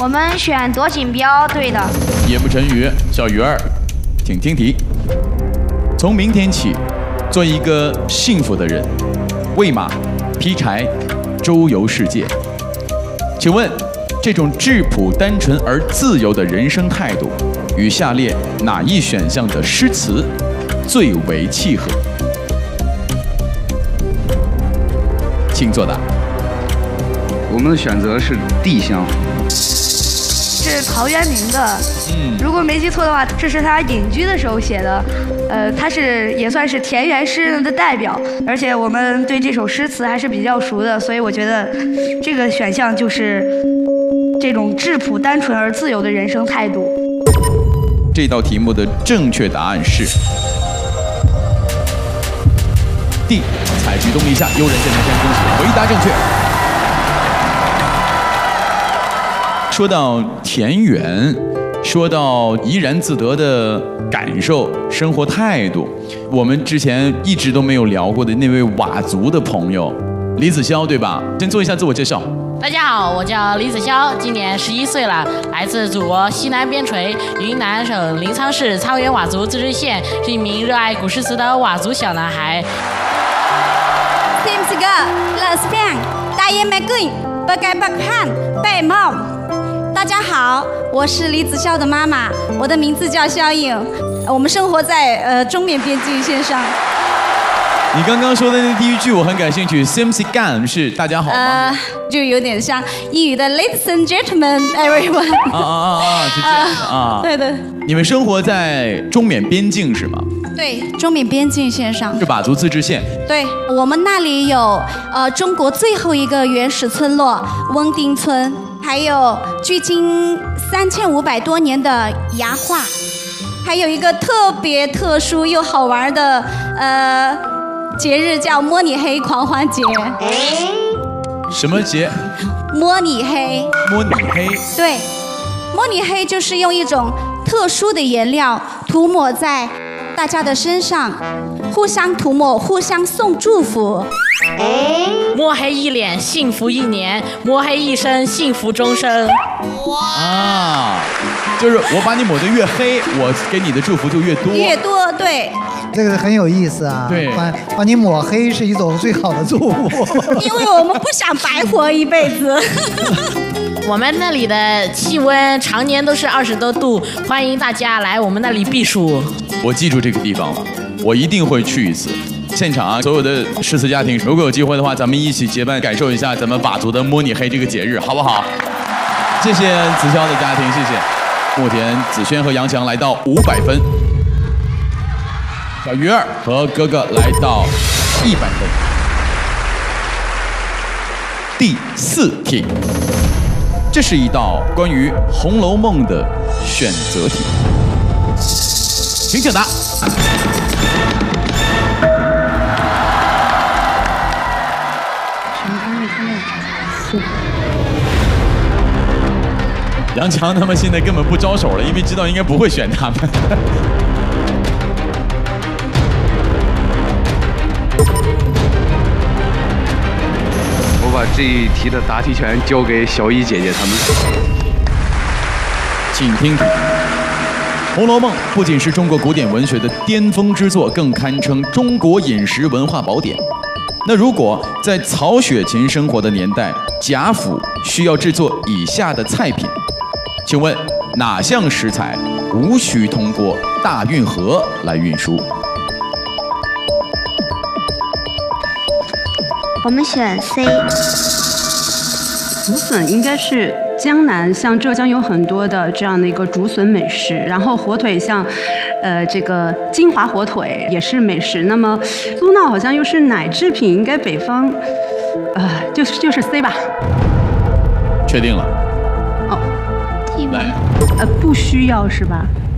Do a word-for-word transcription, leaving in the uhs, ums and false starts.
我们选夺锦标，对的。 夜不成语，小鱼儿，请听题。从明天起，做一个幸福的人，喂马、劈柴、周游世界。请问，这种质朴、单纯而自由的人生态度，与下列哪一选项的诗词最为契合？请作答。 我们的选择是地乡。 是陶渊明的，嗯，如果没记错的话，这是他隐居的时候写的，呃，他是也算是田园诗人的代表，而且我们对这首诗词还是比较熟的，所以我觉得这个选项就是这种质朴、单纯而自由的人生态度。 这道题目的正确答案是 D。采举动一下，悠人见南山，恭喜，回答正确。说到田园，说到怡然自得的感受、生活态度，我们之前一直都没有聊过的那位佤族的朋友李子潇，对吧？先做一下自我介绍。 大家好，我叫李子潇，今年十一岁了，来自祖国西南边陲云南省临沧市沧源佤族自治县，是一名热爱古诗词的佤族小男孩。 Sim Siga, Lespiang, Daye Magun, Bagai Bakhan, Bai Mao。大家好，我是李子潇的妈妈，我的名字叫肖颖，我们生活在呃中缅边境线上。 你刚刚说的那第一句我很感兴趣 ，Sim Sigan 是大家好吗？ 呃，就有点像英语的 Ladies and Gentlemen, everyone。 啊啊啊啊！是这样的啊。 对的。 你们生活在中缅边境是吗？ 对，中缅边境线上。 是佤族自治县。 对，我们那里有呃中国最后一个原始村落翁丁村，还有距今三千五百多年的牙画，还有一个特别特殊又好玩的呃节日叫摸你黑狂欢节。 什么节？ 摸你黑。 摸你黑。 对，摸你黑就是用一种特殊的颜料涂抹在大家的身上，互相涂抹，互相送祝福。 摸黑一脸幸福一年，摸黑一生幸福终生。 哇！啊，就是我把你抹得越黑，我给你的祝福就越多。 越多，对。 这个很有意思啊。 对， 把把你抹黑是一种最好的祝福。 因为我们不想白活一辈子。 我们那里的气温常年都是二十多度，欢迎大家来我们那里避暑。 我记住这个地方了，我一定会去一次。现场啊，所有的诗词家庭，如果有机会的话，咱们一起结伴感受一下咱们佤族的摸你黑这个节日，好不好？谢谢子潇的家庭，谢谢。目前子轩和杨强来到五百分，小鱼儿和哥哥来到一百分。第四题。这是一道关于《红楼梦》的选择题，请抢答。杨强他们现在根本不招手了，因为知道应该不会选他们。 我把这一题的答题权交给小乙姐姐他们。 请听题：《红楼梦》不仅是中国古典文学的巅峰之作，更堪称中国饮食文化宝典。那如果在曹雪芹生活的年代，贾府需要制作以下的菜品，请问哪项食材无需通过大运河来运输？ 我们选 C。 竹笋应该是江南，像浙江有很多的这样的一个竹笋美食，然后火腿像，呃，这个金华火腿也是美食。那么酥闹好像又是奶制品，应该北方，呃，就是就是 C 吧。 确定了。 哦。 来。 呃，不需要是吧？